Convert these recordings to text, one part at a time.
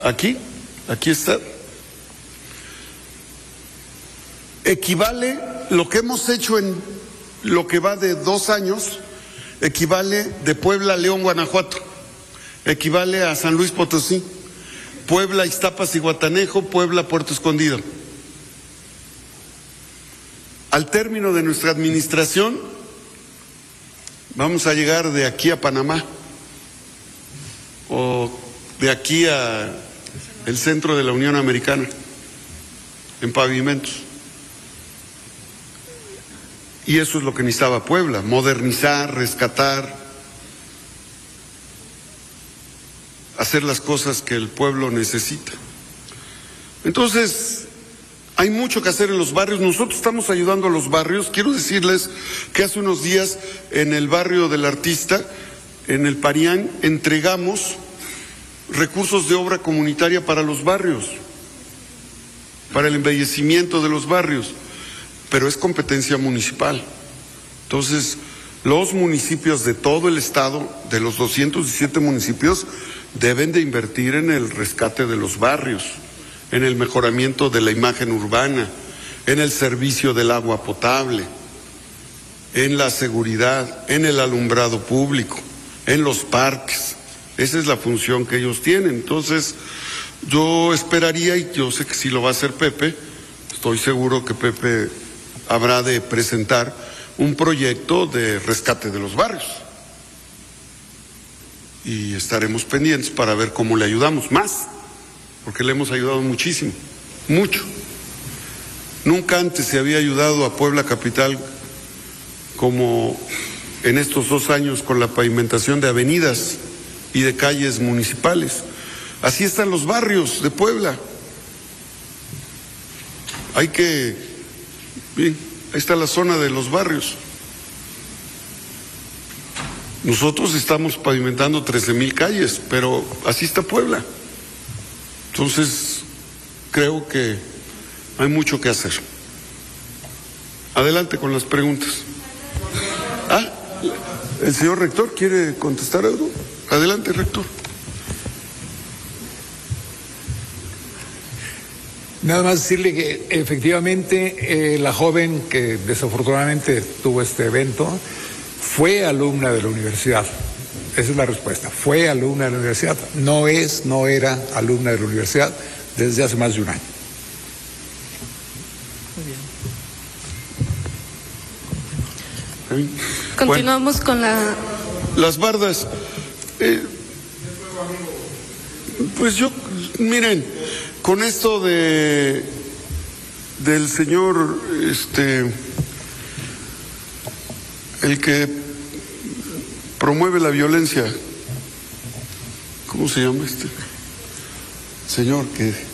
Aquí está. Equivale, lo que hemos hecho en lo que va de 2 años, equivale de Puebla a León, Guanajuato, equivale a San Luis Potosí, Puebla, Iztapas y Guatanejo, Puebla, Puerto Escondido. Al término de nuestra administración, vamos a llegar de aquí a Panamá, o de aquí a el centro de la Unión Americana, en pavimentos. Y eso es lo que necesitaba Puebla, modernizar, rescatar, hacer las cosas que el pueblo necesita. Entonces, hay mucho que hacer en los barrios. Nosotros estamos ayudando a los barrios. Quiero decirles que hace unos días en el barrio del Artista, en el Parián, entregamos recursos de obra comunitaria para los barrios, para el embellecimiento de los barrios, pero es competencia municipal. Entonces, los municipios de todo el estado, de los 217 municipios, deben de invertir en el rescate de los barrios, en el mejoramiento de la imagen urbana, en el servicio del agua potable, en la seguridad, en el alumbrado público, en los parques. Esa es la función que ellos tienen. Entonces, yo esperaría, y yo sé que sí lo va a hacer Pepe, estoy seguro que Pepe habrá de presentar un proyecto de rescate de los barrios. Y estaremos pendientes para ver cómo le ayudamos más, porque le hemos ayudado muchísimo, mucho. Nunca antes se había ayudado a Puebla Capital como en estos 2 años con la pavimentación de avenidas y de calles municipales. Así están los barrios de Puebla. Bien, ahí está la zona de los barrios. Nosotros estamos pavimentando 13,000 calles, pero así está Puebla. Entonces, creo que hay mucho que hacer. Adelante con las preguntas. ¿El señor rector quiere contestar algo? Adelante, rector. Nada más decirle que efectivamente la joven que desafortunadamente tuvo este evento fue alumna de la universidad. Esa es la respuesta. Fue alumna de la universidad. No era alumna de la universidad desde hace más de 1 año. Muy bien. Continuamos con las bardas. Pues miren, con esto del señor, el que promueve la violencia, ¿cómo se llama señor?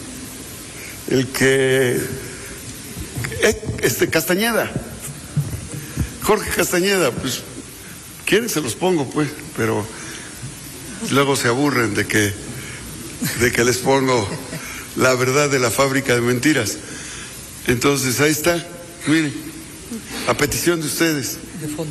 Castañeda, Jorge Castañeda, pues, quieren se los pongo, pues, pero luego se aburren de que les pongo la verdad de la fábrica de mentiras. Entonces, ahí está, miren, a petición de ustedes. de fondo.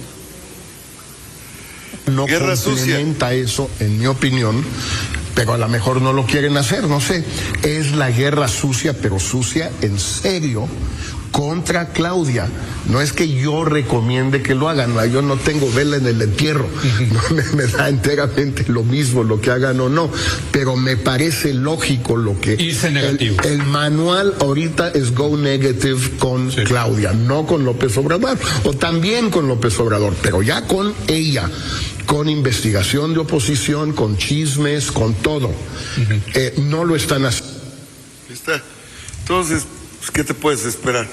No complementa eso, en mi opinión, pero a lo mejor no lo quieren hacer, no sé. Es la guerra sucia, pero sucia en serio, contra Claudia. No es que yo recomiende que lo hagan, yo no tengo vela en el entierro, no me da enteramente lo mismo lo que hagan o no, pero me parece lógico lo que... Irse negativo. El manual ahorita es go negative con Claudia, no con López Obrador, o también con López Obrador, pero ya con ella, con investigación de oposición, con chismes, con todo. No lo están haciendo. Está. Entonces, ¿qué te puedes esperar?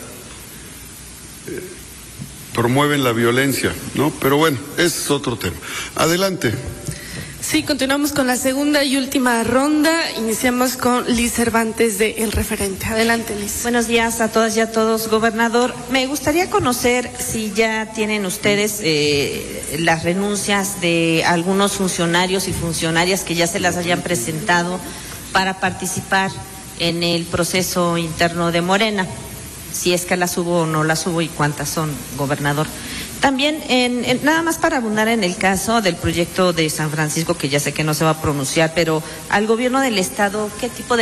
Promueven la violencia, ¿no? Pero bueno, ese es otro tema. Adelante. Sí, continuamos con la segunda y última ronda. Iniciamos con Liz Cervantes de El Referente. Adelante, Liz. Buenos días a todas y a todos, gobernador. Me gustaría conocer si ya tienen ustedes las renuncias de algunos funcionarios y funcionarias que ya se las hayan presentado para participar en el proceso interno de Morena. Si es que las hubo o no las hubo y cuántas son, gobernador. También, nada más para abundar en el caso del proyecto de San Francisco, que ya sé que no se va a pronunciar, pero al gobierno del estado, ¿qué tipo de